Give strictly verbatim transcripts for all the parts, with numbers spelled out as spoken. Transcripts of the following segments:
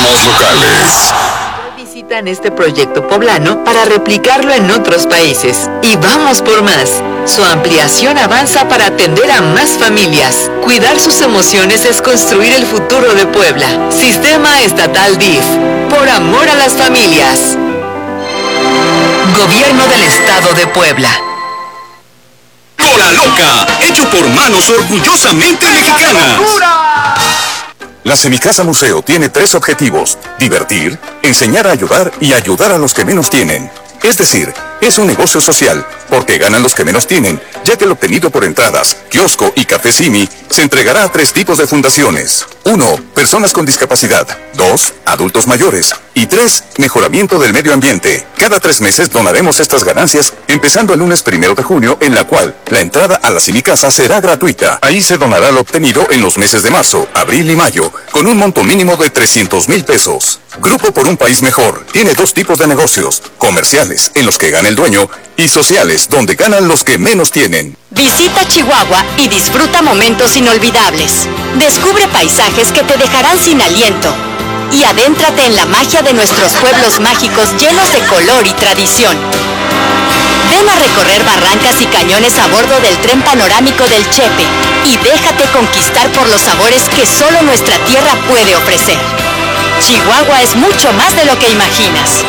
Somos locales. Visitan este proyecto poblano para replicarlo en otros países. Y vamos por más. Su ampliación avanza para atender a más familias. Cuidar sus emociones es construir el futuro de Puebla. Sistema Estatal D I F. Por amor a las familias. Gobierno del Estado de Puebla. Hora Loca, hecho por manos orgullosamente mexicanas. La Semicasa Museo tiene tres objetivos: divertir, enseñar a ayudar y ayudar a los que menos tienen. Es decir, es un negocio social, porque ganan los que menos tienen, ya que el obtenido por entradas, kiosco y café Simi se entregará a tres tipos de fundaciones. Uno, personas con discapacidad. Dos, adultos mayores. Y tres, mejoramiento del medio ambiente. Cada tres meses donaremos estas ganancias, empezando el lunes primero de junio, en la cual la entrada a la Semicasa será gratuita. Ahí se donará lo obtenido en los meses de marzo, abril y mayo, con un monto mínimo de trescientos mil pesos. Grupo por un País Mejor tiene dos tipos de negocios: comerciales, en los que gana el dueño, y sociales, donde ganan los que menos tienen. Visita Chihuahua y disfruta momentos inolvidables. Descubre paisajes que te dejarán sin aliento. Y adéntrate en la magia de nuestros pueblos mágicos llenos de color y tradición. Ven a recorrer barrancas y cañones a bordo del tren panorámico del Chepe y déjate conquistar por los sabores que solo nuestra tierra puede ofrecer. Chihuahua es mucho más de lo que imaginas.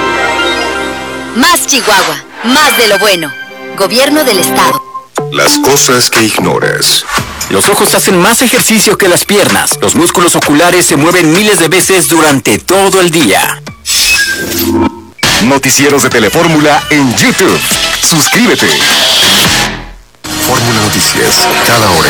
Más Chihuahua, más de lo bueno. Gobierno del Estado. Las cosas que ignoras. Los ojos hacen más ejercicio que las piernas. Los músculos oculares se mueven miles de veces durante todo el día. Noticieros de Telefórmula en YouTube. Suscríbete. Fórmula Noticias, cada hora.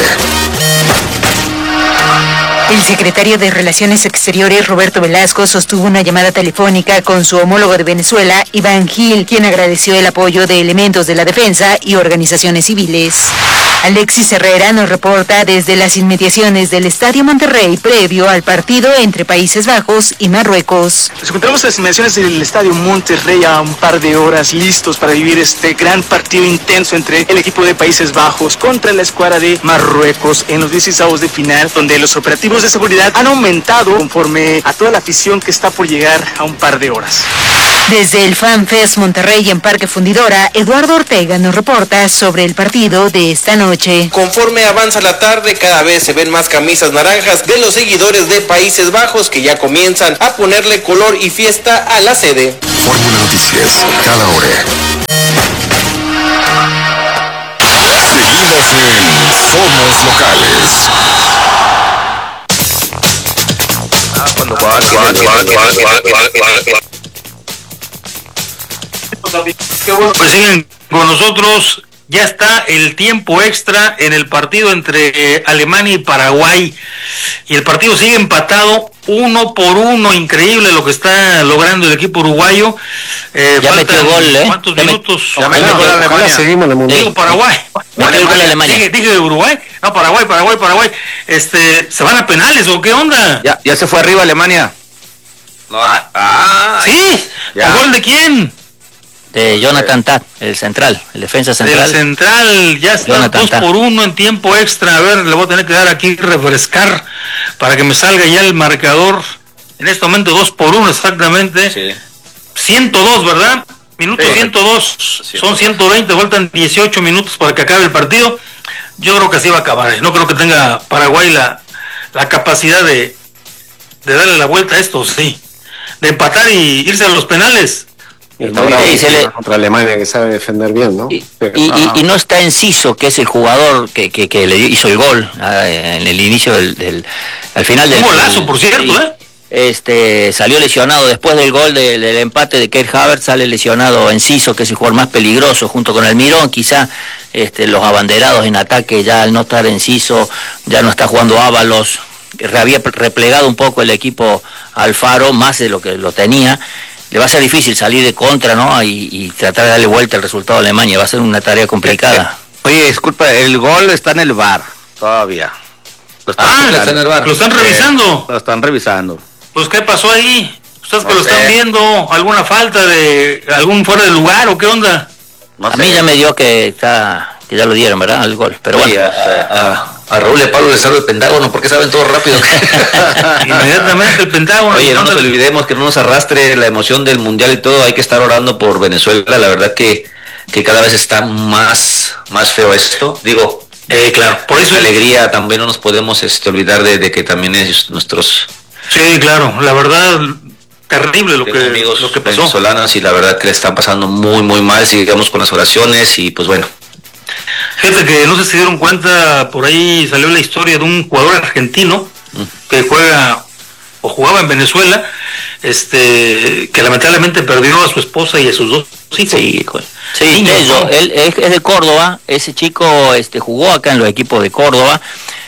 El secretario de Relaciones Exteriores, Roberto Velasco, sostuvo una llamada telefónica con su homólogo de Venezuela, Iván Gil, quien agradeció el apoyo de elementos de la defensa y organizaciones civiles. Alexis Herrera nos reporta desde las inmediaciones del Estadio Monterrey previo al partido entre Países Bajos y Marruecos. Nos encontramos en las inmediaciones del Estadio Monterrey a un par de horas, listos para vivir este gran partido intenso entre el equipo de Países Bajos contra la escuadra de Marruecos en los dieciseisavos de final, donde los operativos de seguridad han aumentado conforme a toda la afición que está por llegar a un par de horas. Desde el FanFest Monterrey en Parque Fundidora, Eduardo Ortega nos reporta sobre el partido de esta noche. Conforme avanza la tarde, cada vez se ven más camisas naranjas de los seguidores de Países Bajos, que ya comienzan a ponerle color y fiesta a la sede. Fórmula Noticias, cada hora. Seguimos en Somos Locales. Pues siguen con nosotros. Ya está el tiempo extra en el partido entre eh, Alemania y Paraguay, y el partido sigue empatado uno por uno. Increíble lo que está logrando el equipo uruguayo. Eh, ya metió gol, ¿eh? ¿Cuántos ya minutos? Me, ya metió gol Alemania. Seguimos la Digo Paraguay. Metió gol Alemania. Dije, dije Uruguay. No, Paraguay, Paraguay, Paraguay. Este, ¿se van a penales o qué onda? Ya, ya se fue arriba Alemania. No. Ah, ¿sí? ¿A gol de quién? De Jonathan Tah, el central, el defensa central. El central, ya está Jonathan dos Tah. Por uno en tiempo extra. A ver, le voy a tener que dar aquí refrescar para que me salga ya el marcador. En este momento dos por uno exactamente. Sí. ciento dos, ¿verdad? Minuto sí, ciento dos. Sí, son ciento veinte, faltan dieciocho minutos para que acabe el partido. Yo creo que así va a acabar. No creo que tenga Paraguay la, la capacidad de, de darle la vuelta a esto, sí. De empatar y irse a los penales. Y sí, se le... contra Alemania, que sabe defender bien, ¿no? Y, Pero, y, y, y no está Enciso, que es el jugador que, que, que le hizo el gol eh, en el inicio del, del al final del un golazo, por cierto, ¿eh? Este salió lesionado después del gol del, del empate de Keir Havertz, sale lesionado Enciso, que es el jugador más peligroso junto con Almirón. Quizá este, los abanderados en ataque, ya al no estar Enciso, ya no está jugando Ábalos, había replegado un poco el equipo Alfaro, más de lo que lo tenía. Le va a ser difícil salir de contra, ¿no? Y, y tratar de darle vuelta al resultado de Alemania. Va a ser una tarea complicada. Oye, disculpa, el gol está en el V A R todavía. Lo están, ah, está en el V A R. ¿Lo están revisando? Eh, lo están revisando. Pues, ¿qué pasó ahí? ¿Ustedes no que lo sé. están viendo? ¿Alguna falta de algún fuera de lugar o qué onda? No a sé. Mí ya me dio que está que ya lo dieron, ¿verdad? El gol. Pero sí, bueno. Uh, uh, a Raúl Le Pablo les hablo del Pentágono, porque saben todo rápido. Inmediatamente el Pentágono. Oye, no nos olvidemos que no nos arrastre la emoción del Mundial y todo, hay que estar orando por Venezuela, la verdad que, que cada vez está más, más feo esto. Digo, eh, claro, por eso alegría también no nos podemos este, olvidar de, de que también es nuestros... Sí, claro, la verdad... terrible lo que, amigos lo que pasó. Venezolanos y la verdad que le están pasando muy muy mal, sigamos con las oraciones y pues bueno. Gente que no sé si se dieron cuenta, por ahí salió la historia de un jugador argentino mm. que juega o jugaba en Venezuela, este que lamentablemente perdió a su esposa y a sus dos hijos. Sí, sí, sí, eso, él es, es de Córdoba, ese chico este jugó acá en los equipos de Córdoba.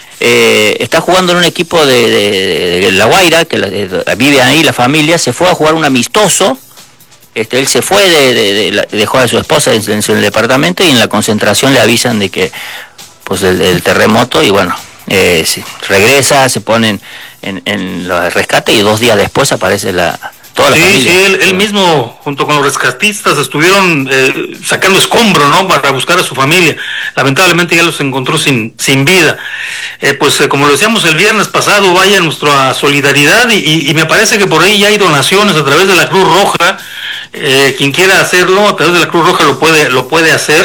Eh, está jugando en un equipo de, de, de La Guaira, que la, de, vive ahí la familia, se fue a jugar un amistoso, este, él se fue, de, de, de, de, dejó a su esposa en, en el departamento y en la concentración le avisan de que, pues, el, el terremoto y bueno, eh, si, regresa, se ponen en, en los rescate y dos días después aparece la... Toda la sí, familia. sí, él, él mismo, junto con los rescatistas, estuvieron eh, sacando escombros, ¿no?, para buscar a su familia. Lamentablemente ya los encontró sin sin vida. Eh, pues eh, como lo decíamos el viernes pasado, vaya nuestra solidaridad y, y, y me parece que por ahí ya hay donaciones a través de la Cruz Roja. Eh, quien quiera hacerlo a través de la Cruz Roja lo puede lo puede hacer.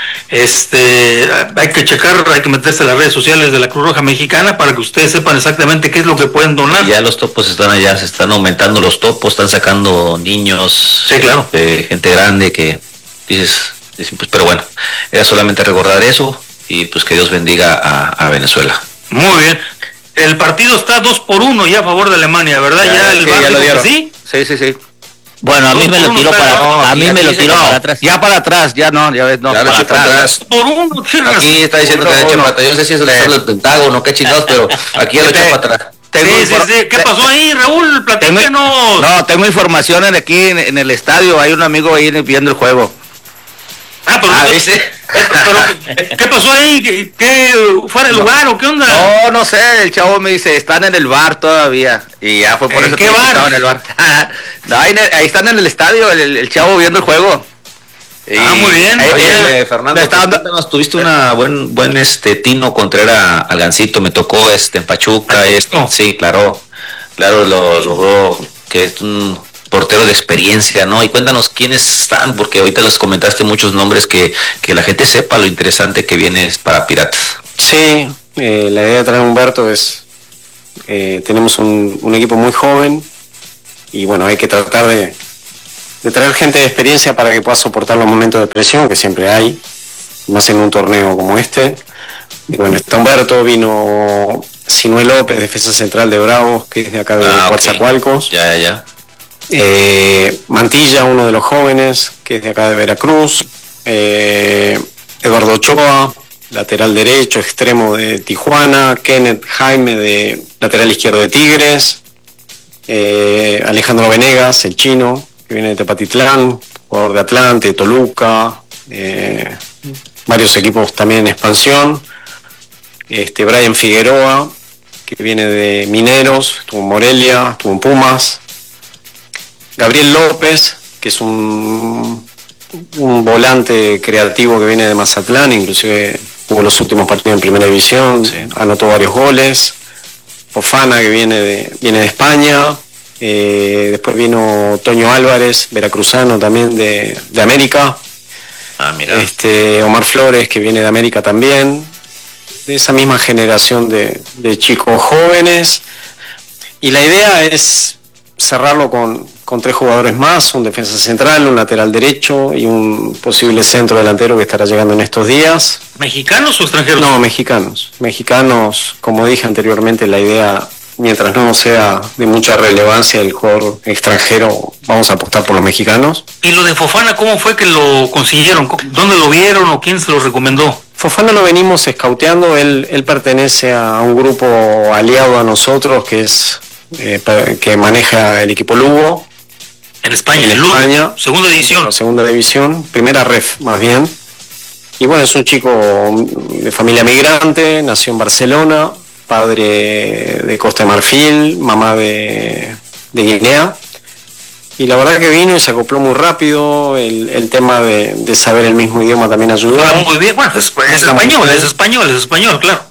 Este, hay que checar, hay que meterse en las redes sociales de la Cruz Roja Mexicana para que ustedes sepan exactamente qué es lo que pueden donar. Ya los topos están allá, se están aumentando los topos, están sacando niños, sí, claro, eh, gente grande que dices, dices, pues, pero bueno, era solamente recordar eso y pues que Dios bendiga a, a Venezuela. Muy bien. El partido está dos por uno ya a favor de Alemania, ¿verdad? Ya, ya el sí, ya lo dieron. ¿Sí? Sí, sí, sí. Bueno, a mí me lo tiró para no, a mí me lo tiró para atrás. Ya para atrás, ya no, ya ves, no, claro, para atrás. atrás. Por uno, aquí está diciendo que le echa para atrás. Yo no sé si es el del Pentágono, qué chingados, pero aquí ya lo echa para atrás. Sí, sí, sí. ¿Qué pasó ahí, Raúl? Platícanos. No, tengo información en aquí en, en el estadio, hay un amigo ahí viendo el juego. Ah, pero ah, ¿viste? Pero, ¿qué pasó ahí? ¿Qué, qué fuera el no, lugar o qué onda? No, no sé, el chavo me dice, están en el bar todavía. Y ya fue por ¿En eso qué que bar? estaban en el bar. No, ahí, ahí están en el estadio, el, el chavo viendo el juego. Y, ah, muy bien. Oye, oye Fernando, dando... tuviste una buen buen este Tino Contreras al Gancito, me tocó este en Pachuca, esto, sí, claro, claro, lo logró, que es un portero de experiencia, ¿no? Y cuéntanos quiénes están, porque ahorita los comentaste muchos nombres que, que la gente sepa lo interesante que viene para Piratas. Sí, eh, la idea de traer a Humberto es, eh, tenemos un, un equipo muy joven y bueno, hay que tratar de, de traer gente de experiencia para que pueda soportar los momentos de presión que siempre hay, más en un torneo como este. Y bueno, está Humberto, vino Sinué López, defensa central de Bravos, que es de acá de ah, Coatzacoalcos. Okay. Ya, ya. Eh, Mantilla, uno de los jóvenes, que es de acá de Veracruz. Eh, Eduardo Ochoa, lateral derecho, extremo de Tijuana. Kenneth Jaime, de lateral izquierdo de Tigres. Eh, Alejandro Venegas, el chino, que viene de Tepatitlán, jugador de Atlante, Toluca, eh, varios equipos también en expansión. Este, Brian Figueroa, que viene de Mineros, estuvo en Morelia, estuvo en Pumas. Gabriel López, que es un, un volante creativo que viene de Mazatlán, inclusive jugó los últimos partidos en Primera División, sí. Anotó varios goles. Fofana, que viene de, viene de España. Eh, después vino Toño Álvarez, veracruzano también de, de América. Ah, mira. Este, Omar Flores, que viene de América también. De esa misma generación de, de chicos jóvenes. Y la idea es cerrarlo con, con tres jugadores más, un defensa central, un lateral derecho y un posible centro delantero que estará llegando en estos días. ¿Mexicanos o extranjeros? No, mexicanos. Mexicanos, como dije anteriormente, la idea, mientras no sea de mucha relevancia el jugador extranjero, vamos a apostar por los mexicanos. ¿Y lo de Fofana cómo fue que lo consiguieron? ¿Dónde lo vieron o quién se lo recomendó? Fofana lo venimos escauteando, él, él pertenece a un grupo aliado a nosotros que es eh, que maneja el equipo Lugo. En España, en España, Lugo, segunda división. Segunda división, primera ref más bien. Y bueno, es un chico de familia migrante, nació en Barcelona, padre de Costa de Marfil, mamá de, de Guinea. Y la verdad que vino y se acopló muy rápido, el, el tema de, de saber el mismo idioma también ayudó. Ah, muy bien, bueno, es, es español, es español, es español, claro.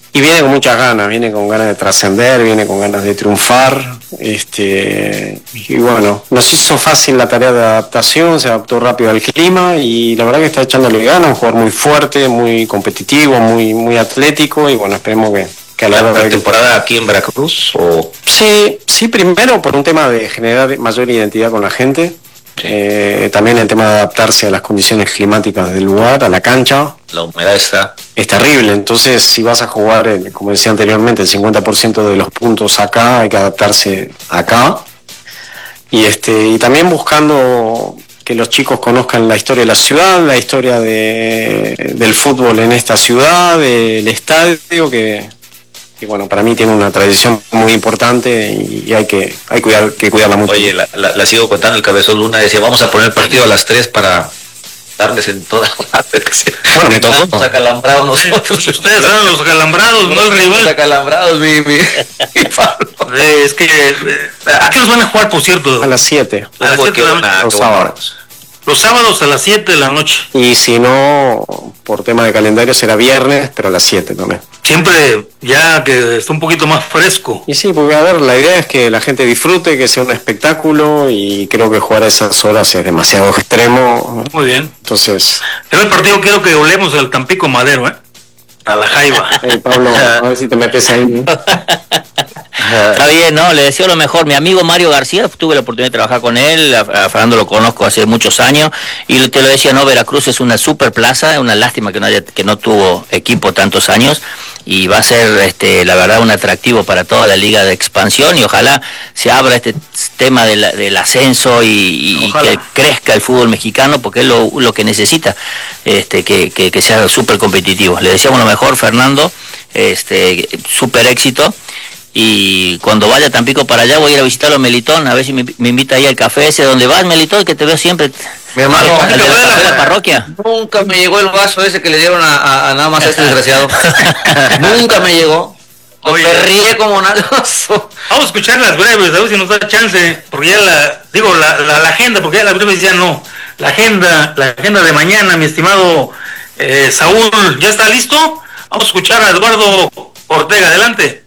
y viene con muchas ganas, viene con ganas de trascender, viene con ganas de triunfar. Este, y bueno, nos hizo fácil la tarea de adaptación, se adaptó rápido al clima y la verdad que está echándole ganas, un jugador muy fuerte, muy competitivo, muy, muy atlético y bueno, esperemos que, que a la ¿La hora de temporada aquí en Veracruz? O... Sí, sí, primero por un tema de generar mayor identidad con la gente. Eh, también el tema de adaptarse a las condiciones climáticas del lugar, a la cancha. La humedad está... Es terrible, entonces si vas a jugar, eh, como decía anteriormente, el cincuenta por ciento de los puntos acá, hay que adaptarse acá. Y, este, y también buscando que los chicos conozcan la historia de la ciudad, la historia de, del fútbol en esta ciudad, del estadio, que... y bueno, para mí tiene una tradición muy importante y, y hay que hay cuidar, que cuidarla mucho. Oye, la, la, la sigo contando, el Cabezón Luna decía, vamos a poner el partido a las tres para darles en toda la... Bueno, me tocó. Estamos acalambrados nosotros. Ustedes eran los acalambrados, no el rival. Los acalambrados, mi, mi, mi Pablo. Eh, es que... Eh, ¿a qué nos van a jugar, por cierto? A las siete. A las siete de la noche. Los sábados. Los sábados a las siete de la noche. Y si no, por tema de calendario será viernes, pero a las siete también. Siempre ya que está un poquito más fresco. Y sí, porque a ver, la idea es que la gente disfrute, que sea un espectáculo y creo que jugar a esas horas es demasiado extremo. Muy bien. Entonces... En el partido quiero que volemos al Tampico Madero, ¿eh? A la Jaiba. Hey, Pablo, a ver si te metes ahí. Está bien, ¿no? Le deseo lo mejor. Mi amigo Mario García, tuve la oportunidad de trabajar con él, a, a Fernando lo conozco hace muchos años, y te lo decía, no, Veracruz es una super plaza, una lástima que no haya, que no tuvo equipo tantos años, y va a ser, este, la verdad, un atractivo para toda la liga de expansión, y ojalá se abra este tema de la, del ascenso y, y que crezca el fútbol mexicano, porque es lo, lo que necesita, este, que, que, que sea súper competitivo. Le deseamos lo mejor, Fernando, este, súper éxito. Y cuando vaya a Tampico para allá voy a ir a visitarlo a Melitón, a ver si me, me invita ahí al café ese donde vas, Melitón, que te veo siempre. Mi hermano, ¿El de la, de la parroquia? Nunca me llegó el vaso ese que le dieron a, a, a nada más a este desgraciado. Nunca me llegó. Oye, me ríe como nada. Vamos a escuchar las breves, a ver si nos da chance, porque ya la, digo, la, la, la agenda, porque ya las breves ya no. La agenda, la agenda de mañana, mi estimado eh, Saúl, ¿ya está listo? Vamos a escuchar a Eduardo Ortega, adelante.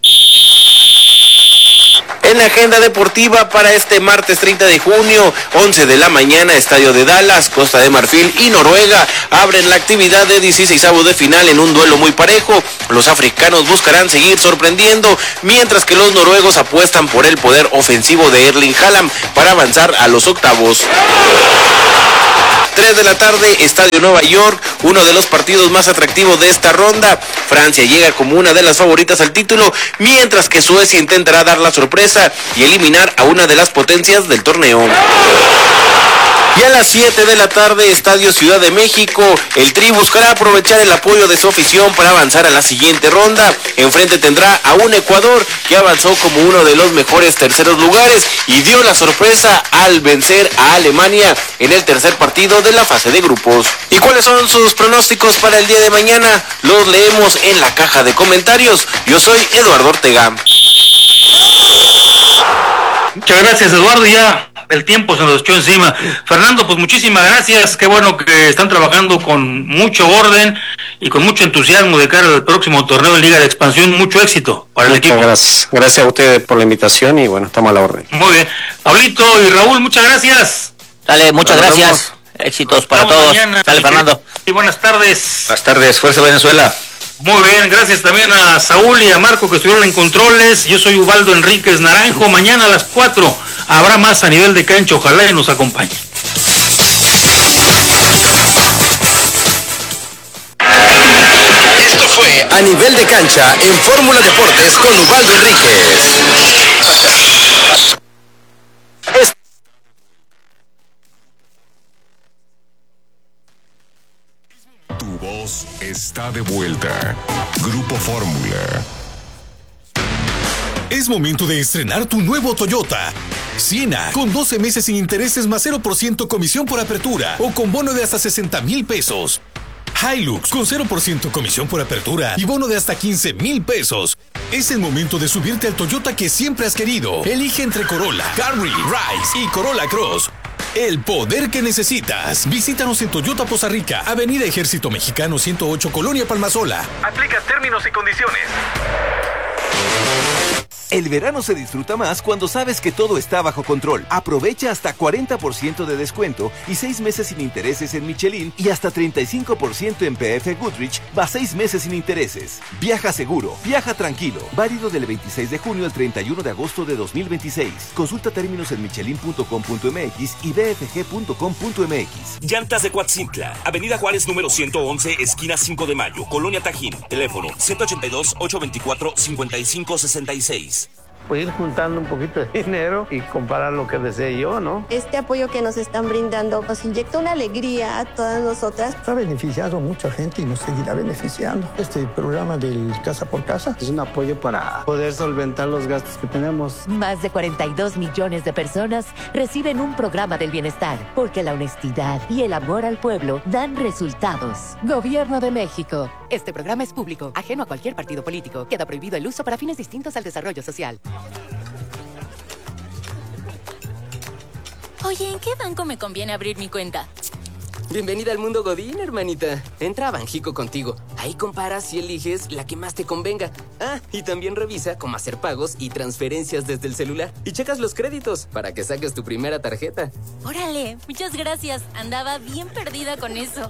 En la agenda deportiva para este martes treinta de junio, once de la mañana, Estadio de Dallas, Costa de Marfil y Noruega abren la actividad de dieciseisavos de final en un duelo muy parejo. Los africanos buscarán seguir sorprendiendo, mientras que los noruegos apuestan por el poder ofensivo de Erling Haaland para avanzar a los octavos. tres de la tarde, Estadio Nueva York, uno de los partidos más atractivos de esta ronda. Francia llega como una de las favoritas al título, mientras que Suecia intentará dar la sorpresa y eliminar a una de las potencias del torneo. Y a las siete de la tarde, Estadio Ciudad de México, el Tri buscará aprovechar el apoyo de su afición para avanzar a la siguiente ronda. Enfrente tendrá a un Ecuador que avanzó como uno de los mejores terceros lugares y dio la sorpresa al vencer a Alemania en el tercer partido de la fase de grupos. ¿Y cuáles son sus pronósticos para el día de mañana? Los leemos en la caja de comentarios. Yo soy Eduardo Ortega. Muchas gracias, Eduardo, ya el tiempo se nos echó encima. Fernando, pues muchísimas gracias, qué bueno que están trabajando con mucho orden y con mucho entusiasmo de cara al próximo torneo de Liga de Expansión. Mucho éxito para el muchas equipo. Gracias. Gracias a ustedes por la invitación y bueno, estamos a la orden. Muy bien. Pablito y Raúl, muchas gracias. Dale, muchas Nos gracias. Vemos. Éxitos para Estamos todos. Mañana. Dale, Fernando. Y buenas tardes. Buenas tardes, Fuerza Venezuela. Muy bien, gracias también a Saúl y a Marco que estuvieron en controles. Yo soy Ubaldo Enríquez Naranjo. Mañana a las cuatro habrá más a nivel de cancha. Ojalá y nos acompañe. Esto fue A Nivel de Cancha en Fórmula Deportes con Ubaldo Enríquez. Tu voz está de vuelta. Grupo Fórmula. Es momento de estrenar tu nuevo Toyota Siena, con doce meses sin intereses más cero por ciento comisión por apertura o con bono de hasta sesenta mil pesos. Hilux, con cero por ciento comisión por apertura y bono de hasta quince mil pesos. Es el momento de subirte al Toyota que siempre has querido. Elige entre Corolla, Camry, Rise y Corolla Cross. el poder que necesitas. Visítanos en Toyota Poza Rica, Avenida Ejército Mexicano ciento ocho, Colonia Palmasola. Aplica términos y condiciones. El verano se disfruta más cuando sabes que todo está bajo control. Aprovecha hasta cuarenta por ciento de descuento y seis meses sin intereses en Michelin y hasta treinta y cinco por ciento en P F Goodrich, va seis meses sin intereses. Viaja seguro, viaja tranquilo. Válido del veintiséis de junio al treinta y uno de agosto de dos mil veintiséis. Consulta términos en michelin punto com punto m x y b f g punto com punto m x. Llantas de Coatzintla, Avenida Juárez número ciento once, esquina cinco de mayo, Colonia Tajín. Teléfono ciento ochenta y dos, ochocientos veinticuatro, cincuenta y cinco sesenta y seis. Pues ir juntando un poquito de dinero y comparar lo que desee yo, ¿no? Este apoyo que nos están brindando nos inyecta una alegría a todas nosotras. Ha beneficiado a mucha gente y nos seguirá beneficiando. Este programa del Casa por Casa es un apoyo para poder solventar los gastos que tenemos. Más de cuarenta y dos millones de personas reciben un programa del bienestar, porque la honestidad y el amor al pueblo dan resultados. Gobierno de México. Este programa es público, ajeno a cualquier partido político. Queda prohibido el uso para fines distintos al desarrollo social. Oye, ¿en qué banco me conviene abrir mi cuenta? Bienvenida al mundo Godín, hermanita. Entra a Banjico contigo. Ahí comparas y eliges la que más te convenga. Ah, y también revisa cómo hacer pagos y transferencias desde el celular. Y checas los créditos para que saques tu primera tarjeta. Órale, muchas gracias. Andaba bien perdida con eso.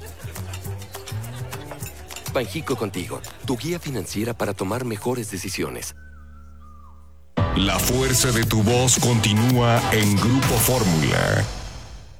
Banjico contigo, tu guía financiera para tomar mejores decisiones. La fuerza de tu voz continúa en Grupo Fórmula.